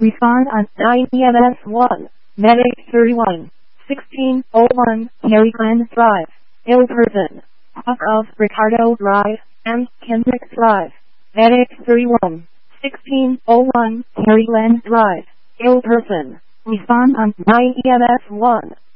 Respond on 9 EMS 1. Medic 31. 1601 Mary Glenn Drive. Ill person. Off of Ricardo Drive and Kendrick Drive. Medic 31. 1601 Mary Glenn Drive. Ill person. Respond on 9 EMS 1.